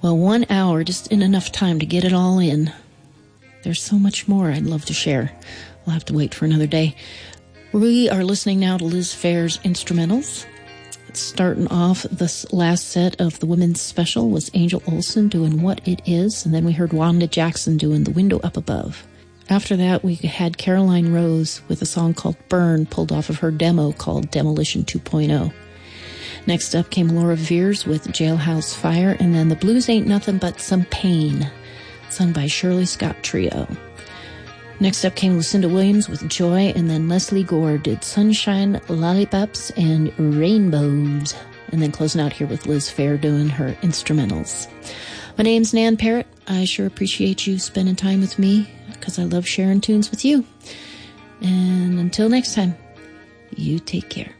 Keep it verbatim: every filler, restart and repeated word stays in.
Well, one hour just isn't enough time to get it all in. There's so much more I'd love to share. We'll have to wait for another day. We are listening now to Liz Phair's instrumentals. Starting off this last set of the women's special was Angel Olsen doing What It Is, and then we heard Wanda Jackson doing The Window Up Above. After that, we had Caroline Rose with a song called Burn, pulled off of her demo called Demolition two point oh. Next up came Laura Veers with Jailhouse Fire, and then The Blues Ain't Nothing But Some Pain, sung by Shirley Scott Trio. Next up came Lucinda Williams with Joy, and then Leslie Gore did Sunshine, Lollipops, and Rainbows. And then closing out here with Liz Phair doing her instrumentals. My name's Nan Parrott. I sure appreciate you spending time with me because I love sharing tunes with you. And until next time, you take care.